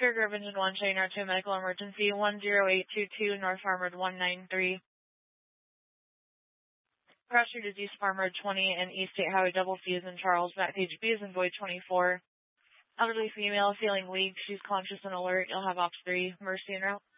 Fairgrove Engine 1, Cheyenne R2, medical emergency, 10822, North Farm Road 193. Cross Street is East Farm Road 20 and East State Highway double fuse in Charles. Backpage B is in void 24. Elderly female feeling weak. She's conscious and alert. You'll have Ops 3. Mercy en route.